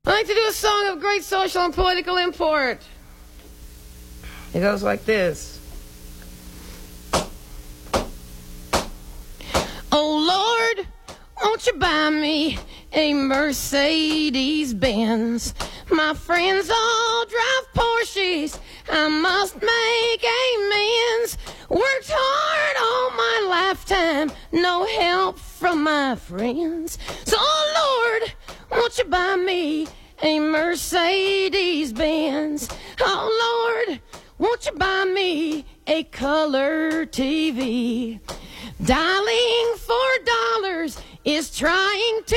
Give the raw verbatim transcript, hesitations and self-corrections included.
I like to do a song of great social and political import. It goes like this. Oh Lord, won't you buy me a Mercedes-Benz? My friends all drive Porsches, I must make amends. Worked hard all my lifetime, no help from my friends. So oh Lord, won't you buy me a Mercedes-Benz? Oh Lord, won't you buy me a color T V? Dialing for dollars is trying to